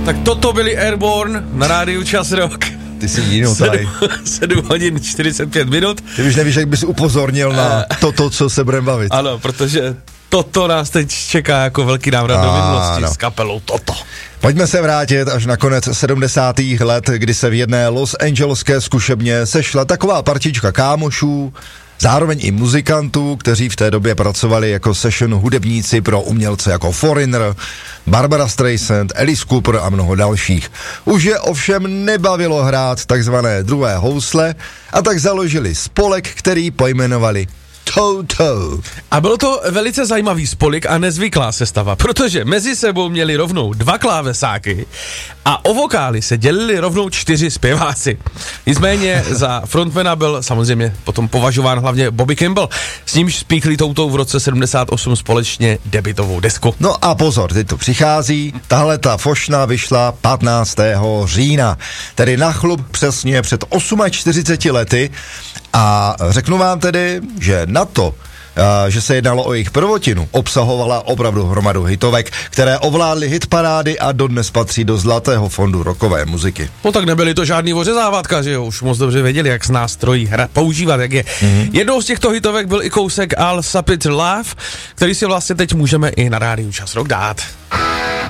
Tak toto byli Airborne na rádiu Čas Rock. Ty jsi jinou tady. 7 hodin 45 minut. Ty už nevíš, jak bys upozornil na toto, co se budeme bavit. Ano, protože toto nás teď čeká jako velký návrat do minulosti s kapelou Toto. Pojďme se vrátit až na konec 70. let, kdy se v jedné Los Angeleské zkušebně sešla taková partička kámošů, zároveň i muzikantů, kteří v té době pracovali jako session hudebníci pro umělce jako Foreigner, Barbara Streisand, Alice Cooper a mnoho dalších. Už je ovšem nebavilo hrát takzvané druhé housle a tak založili spolek, který pojmenovali Toto. A bylo to velice zajímavý spolek a nezvyklá sestava, protože mezi sebou měli rovnou 2 klávesáky a o vokály se dělili rovnou 4 zpěváci. Nicméně za frontmana byl samozřejmě potom považován hlavně Bobby Campbell, s nímž spíchli Toutou v roce 78 společně debutovou desku. No a pozor, teď to přichází, tahle ta fošna vyšla 15. října, tedy na chlup přesně před 48 lety. A řeknu vám tedy, že na to, že se jednalo o jejich prvotinu, obsahovala opravdu hromadu hitovek, které ovládly hitparády a dodnes patří do zlatého fondu rockové muziky. No tak nebyly to žádný ořezávatka, že jo, už moc dobře věděli, jak s nástrojí používat, jak je. Jednou z těchto hitovek byl i kousek I'll Sup It Love, který si vlastně teď můžeme i na rádiu Čas Rock dát.